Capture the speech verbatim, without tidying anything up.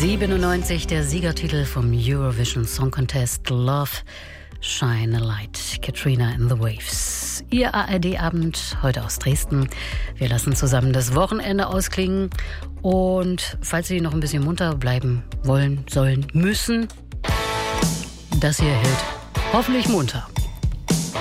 siebenundneunzig der Siegertitel vom Eurovision Song Contest, Love, Shine a Light, Katrina and the Waves. Ihr A R D-Abend heute aus Dresden. Wir lassen zusammen das Wochenende ausklingen. Und falls Sie noch ein bisschen munter bleiben wollen, sollen, müssen, das hier hält hoffentlich munter.